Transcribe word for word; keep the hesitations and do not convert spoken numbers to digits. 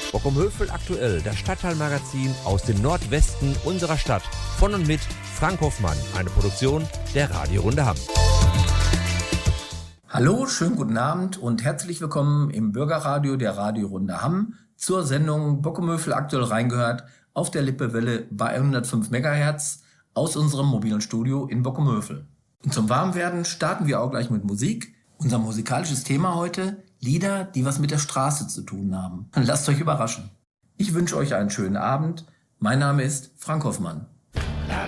Bockumhövel aktuell, das Stadtteilmagazin aus dem Nordwesten unserer Stadt. Von und mit Frank Hoffmann, eine Produktion der Radiorunde Hamm. Hallo, schönen guten Abend und herzlich willkommen im Bürgerradio der Radiorunde Hamm zur Sendung Bockumhövel aktuell reingehört auf der Lippewelle bei hundertfünf Megahertz aus unserem mobilen Studio in Bockumhövel. Und zum Warmwerden starten wir auch gleich mit Musik. Unser musikalisches Thema heute: Lieder, die was mit der Straße zu tun haben. Lasst euch überraschen. Ich wünsche euch einen schönen Abend. Mein Name ist Frank Hoffmann.